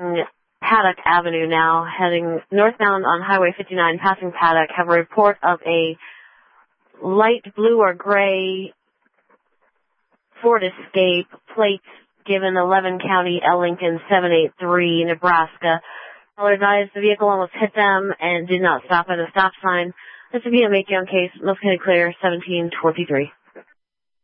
Paddock Avenue now, heading northbound on Highway 59, passing Paddock, have a report of a light blue or gray Ford Escape, plates given 11 County L. Lincoln 783, Nebraska. Caller advised the vehicle almost hit them and did not stop at a stop sign. This would be a make-young case, most clear, 1723.